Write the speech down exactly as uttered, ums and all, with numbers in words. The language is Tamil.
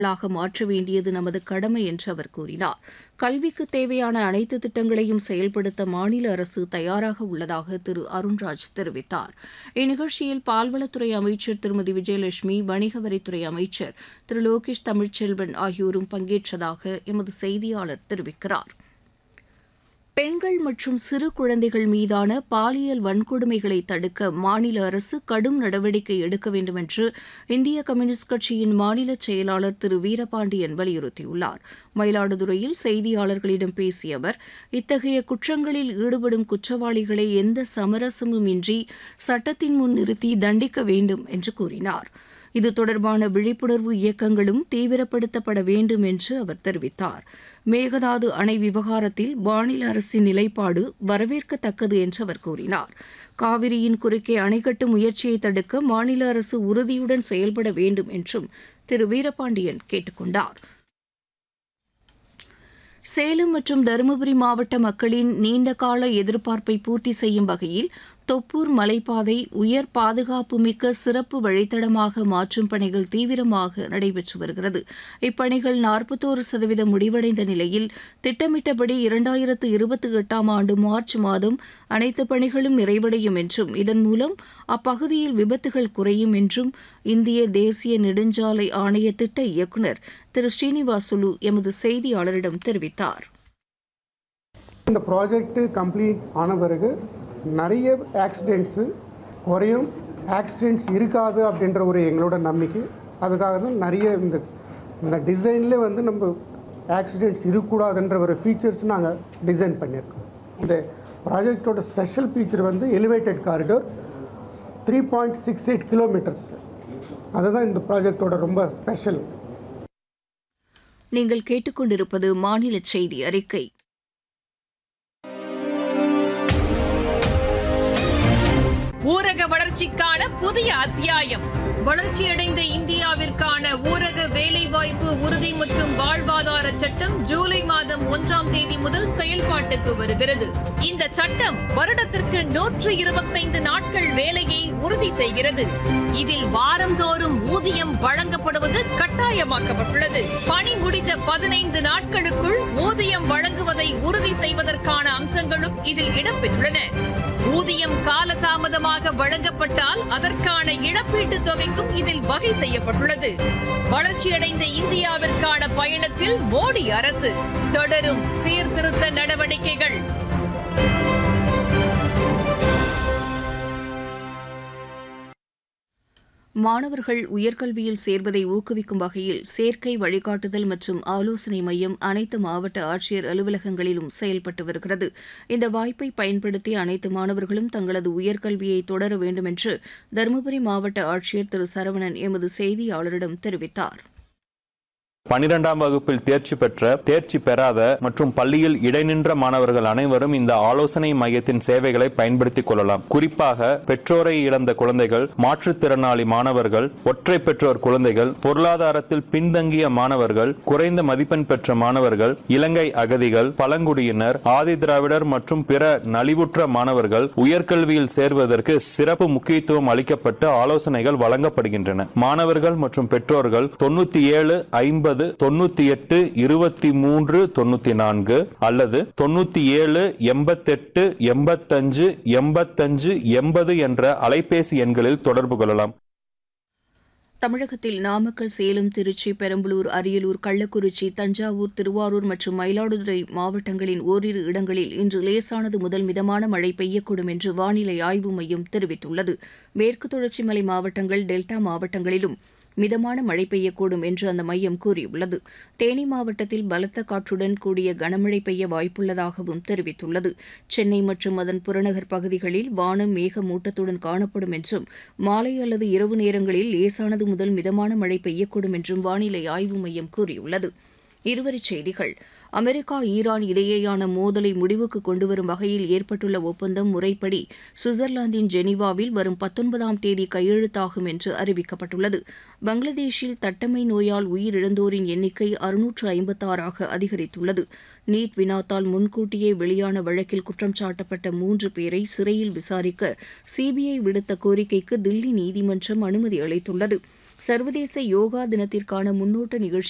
ாக மாற்ற வேண்டியது நமது கடமை என்று அவர் கூறினார். கல்விக்கு தேவையான அனைத்து திட்டங்களையும் செயல்படுத்த மாநில அரசு தயாராக உள்ளதாக திரு அருண்ராஜ் தெரிவித்தார். இந்நிகழ்ச்சியில் பால்வளத்துறை அமைச்சர் திருமதி விஜயலட்சுமி, வணிக வரித்துறை அமைச்சர் திரு லோகேஷ் தமிழ்ச்செல்வன் ஆகியோரும் பங்கேற்றதாக எமது செய்தியாளர் தெரிவிக்கிறார். பெண்கள் மற்றும் சிறு குழந்தைகள் மீதான பாலியல் வன்கொடுமைகளை தடுக்க மாநில அரசு கடும் நடவடிக்கை எடுக்க வேண்டும் என்று இந்திய கம்யூனிஸ்ட் கட்சியின் மாநில செயலாளர் திரு வீரபாண்டியன் வலியுறுத்தியுள்ளார். மயிலாடுதுறையில் செய்தியாளர்களிடம் பேசிய அவர், இத்தகைய குற்றங்களில் ஈடுபடும் குற்றவாளிகளை எந்த சமரசமும் இன்றி சட்டத்தின் முன் நிறுத்தி தண்டிக்க வேண்டும் என்று கூறினார். இது தொடர்பான விழிப்புணர்வு இயக்கங்களும் தீவிரப்படுத்தப்பட வேண்டும் என்று அவர் தெரிவித்தார். மேகதாது அணை விவகாரத்தில் மாநில அரசின் நிலைப்பாடு வரவேற்கத்தக்கது என்று அவர் கூறினார். காவிரியின் குறுக்கே அணை கட்டும் முயற்சியை தடுக்க மாநில அரசு உறுதியுடன் செயல்பட வேண்டும் என்றும் திரு வீரபாண்டியன் கேட்டுக் கொண்டார். சேலம் மற்றும் தருமபுரி மாவட்ட மக்களின் நீண்டகால எதிர்பார்ப்பை பூர்த்தி செய்யும் வகையில் தொப்பூர் மலைப்பாதை உயர் பாதுகாப்பு மிக்க சிறப்பு வழித்தடமாக மாற்றும் பணிகள் தீவிரமாக நடைபெற்று வருகிறது. இப்பணிகள் நாற்பத்தோரு சதவீதம் முடிவடைந்த நிலையில் திட்டமிட்டபடி இரண்டாயிரத்து இருபத்தி எட்டாம் ஆண்டு மார்ச் மாதம் அனைத்து பணிகளும் நிறைவடையும் என்றும் இதன் மூலம் அப்பகுதியில் விபத்துகள் குறையும் என்றும் இந்திய தேசிய நெடுஞ்சாலை ஆணைய திட்ட இயக்குநர் திரு ஸ்ரீனிவாசுலு எமது செய்தியாளரிடம் தெரிவித்தார். இந்த ப்ராஜெக்ட் கம்ப்ளீட் ஆன பிறகு நிறைய ஆக்சிடெண்ட்ஸு குறையும், ஆக்சிடெண்ட்ஸ் இருக்காது அப்படின்ற ஒரு எங்களோட நம்பிக்கை. அதுக்காக தான் நிறைய இந்த இந்த டிசைன்லேயே வந்து நம்ம ஆக்சிடெண்ட்ஸ் இருக்கக்கூடாதுன்ற ஒரு ஃபீச்சர்ஸ் நாங்கள் டிசைன் பண்ணியிருக்கோம். இந்த ப்ராஜெக்டோட ஸ்பெஷல் ஃபீச்சர் வந்து elevated corridor three point six eight kilometres. அதுதான் இந்த ப்ராஜெக்டோட ரொம்ப ஸ்பெஷல். நீங்கள் கேட்டுக்கொண்டிருப்பது மாநில செய்தி அறிக்கை. ஊரக வளர்ச்சிக்கான புதிய அத்தியாயம். வளர்ச்சியடைந்த இந்தியாவிற்கான ஊரக வேலைவாய்ப்பு உறுதி மற்றும் வாழ்வாதார சட்டம் ஜூலை மாதம் ஒன்றாம் தேதி முதல் செயல்பாட்டுக்கு வருகிறது. இந்த சட்டம் வருடத்திற்கு நூற்று இருபத்தைந்து நாட்கள் வேலையை உறுதி செய்கிறது. இதில் வாரந்தோறும் ஊதியம் வழங்கப்படுவது கட்டாயமாக்கப்பட்டுள்ளது. பணி முடிந்த பதினைந்து நாட்களுக்குள் ஊதியம் வழங்குவதை உறுதி செய்வதற்கான அம்சங்களும் இதில் இடம்பெற்றுள்ளன. ஊதியம் காலதாமதமாக வழங்கப்பட்டால் அதற்கான இழப்பீட்டுத் தொகைக்கும் இதில் வகை செய்யப்பட்டுள்ளது. வளர்ச்சியடைந்த இந்தியாவிற்கான பயணத்தில் மோடி அரசு தொடரும் சீர்திருத்த நடவடிக்கைகள். மாணவர்கள் உயர்கல்வியில் சேர்வதை ஊக்குவிக்கும் வகையில் சேர்க்கை வழிகாட்டுதல் மற்றும் ஆலோசனை மையம் அனைத்து மாவட்ட ஆட்சியர் அலுவலகங்களிலும் செயல்பட்டு வருகிறது. இந்த வாய்ப்பை பயன்படுத்தி அனைத்து மாணவர்களும் தங்களது உயர்கல்வியை தொடர வேண்டும் என்று தருமபுரி மாவட்ட ஆட்சியர் திரு சரவணன் எமது செய்தியாளரிடம் தெரிவித்தார். பனிரெண்டாம் வகுப்பில் தேர்ச்சி பெற்ற, தேர்ச்சி பெறாத மற்றும் பள்ளியில் இடைநின்ற மாணவர்கள் அனைவரும் இந்த ஆலோசனை மையத்தின் சேவைகளை பயன்படுத்திக் கொள்ளலாம். குறிப்பாக பெற்றோரை இழந்த குழந்தைகள், மாற்றுத்திறனாளி மாணவர்கள், ஒற்றை பெற்றோர் குழந்தைகள், பொருளாதாரத்தில் பின்தங்கிய மாணவர்கள், குறைந்த மதிப்பெண் பெற்ற மாணவர்கள், இலங்கை அகதிகள், பழங்குடியினர், ஆதி திராவிடர் மற்றும் பிற நலிவுற்ற மாணவர்கள் உயர்கல்வியில் சேர்வதற்கு சிறப்பு முக்கியத்துவம் அளிக்கப்பட்டு ஆலோசனைகள் வழங்கப்படுகின்றன. மாணவர்கள் மற்றும் பெற்றோர்கள் தொண்ணூத்தி ஏழு ஐம்பது தொண்ணூத்தி எட்டு இருபத்தி மூன்று தொண்ணூத்தி நான்கு அல்லது தொண்ணூத்தி ஏழு எண்பத்தெட்டு எண்பத்தஞ்சு எண்பத்தஞ்சு எண்பது என்ற அலைபேசி எண்களில் தொடர்பு கொள்ளலாம். தமிழகத்தில் நாமக்கல், சேலம், திருச்சி, பெரம்பலூர், அரியலூர், கள்ளக்குறிச்சி, தஞ்சாவூர், திருவாரூர் மற்றும் மயிலாடுதுறை மாவட்டங்களின் ஓரிரு இடங்களில் இன்று லேசானது முதல் மிதமான மழை பெய்யக்கூடும் என்று வானிலை ஆய்வு மையம் தெரிவித்துள்ளது. மேற்கு தொடர்ச்சி மலை மாவட்டங்கள், டெல்டா மாவட்டங்களிலும் மிதமான மழை பெய்யக்கூடும் என்று அந்த மையம் கூறியுள்ளது. தேனி மாவட்டத்தில் பலத்த காற்றுடன் கூடிய கனமழை பெய்ய வாய்ப்புள்ளதாகவும் தெரிவித்துள்ளது. சென்னை மற்றும் அதன் புறநகர் பகுதிகளில் வானம் மேகமூட்டத்துடன் காணப்படும் என்றும் மாலை அல்லது இரவு நேரங்களில் லேசானது முதல் மிதமான மழை பெய்யக்கூடும் என்றும் வானிலை ஆய்வு மையம் கூறியுள்ளது. இருவரிச் செய்திகள். அமெரிக்கா ஈரான் இடையேயான மோதலை முடிவுக்கு கொண்டுவரும் வகையில் ஏற்பட்டுள்ள ஒப்பந்தம் முறைப்படி சுவிட்சர்லாந்தின் ஜெனீவாவில் வரும் பத்தொன்பதாம் தேதி கையெழுத்தாகும் என்று அறிவிக்கப்பட்டுள்ளது. பங்களாதேஷில் தட்டம்மை நோயால் உயிரிழந்தோரின் எண்ணிக்கை அறுநூற்று ஐம்பத்தாறாக அதிகரித்துள்ளது. நீட் வினாத்தால் முன்கூட்டியே வெளியான வழக்கில் குற்றம் சாட்டப்பட்ட மூன்று பேரை சிறையில் விசாரிக்க சிபிஐ விடுத்த கோரிக்கைக்கு தில்லி நீதிமன்றம் அனுமதி அளித்துள்ளது. சர்வதேச யோகா தினத்திற்கான முன்னோட்ட நிகழ்ச்சி